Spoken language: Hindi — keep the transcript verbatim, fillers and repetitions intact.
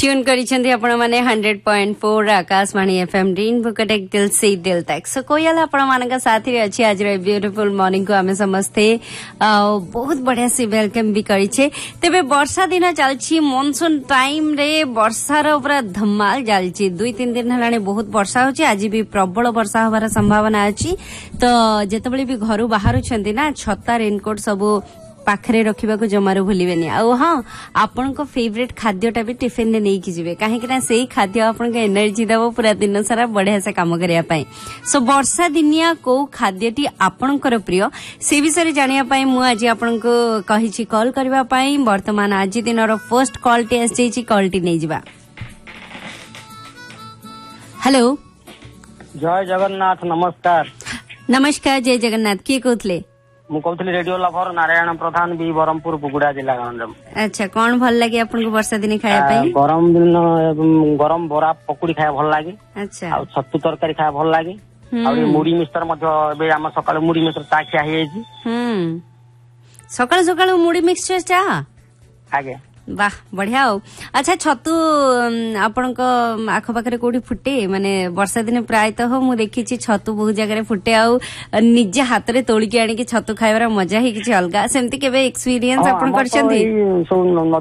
ट्यून करिसेंती आपण माने hundred point four Akashvani FM rainbow कटेक्ट दिल से दिल तक सो कोयल आपण मानका साथी अछि आज रे ब्यूटीफुल मॉर्निंग को हमें समस्ते बहुत बढ़िया से वेलकम भी करिछे। तेबे वर्षा दिन चलछि मॉनसून टाइम रे वर्षार पूरा धमाल चलछि। दुई तीन दिन हलाने बहुत वर्षा होछि। आज भी प्रबल वर्षा होबार संभावना अछि। तो जेतबेले भी घरु बाहर छंती ना छता रेनकोट सब पाखरे रखिबा को जमारो भूलिबेनी। आ हां आपन को फेवरेट खाद्यटा भी टिफिन ने नै कि जिवे काहे कि ना सेही खाद्य आपन के एनर्जी देबो पूरा दिन सारा बढ़िया से काम करिया पई। सो वर्षा दिनिया को खाद्यटी आपन कर प्रिय से विषय जानिया पई मु आज आपन को कहिछि कॉल करबा पई। वर्तमान आज दिनर फर्स्ट कॉल टे आसी छि कॉल टी नै जिबा। हेलो जय जगन्नाथ नमस्कार। नमस्कार जय जगन्नाथ की कहतले मु कहतली रेडियो लवर नारायण प्रधान भी बरहमपुर बुगुड़ा जिला गंजम। अच्छा कौन भल लागे आपन को वर्षा दिन खाया पई? गरम दिन गरम बरा पकुड़ी खाया भल लागे। अच्छा आ छतु तरकारी खाया भल लागे। आ मुड़ी मिक्सचर मध्य बे हम सकाळ मुड़ी मिक्सचर चा खिया हे जी। हम सकाळ सकाळ मुड़ी मिक्सचर चा आगे वाह बढ़िया हो। अच्छा छतु आपण को आख पाखरे कोठी फुटे माने वर्षा दिन प्रायतः हो मु देखि छी छतु बहुत जगह फुटे आ निजे हाथ रे तोली के आनी के छतु खाइबार मजा ही किछ अलगा सेमती केबे एक्सपीरियंस आपण करछंती?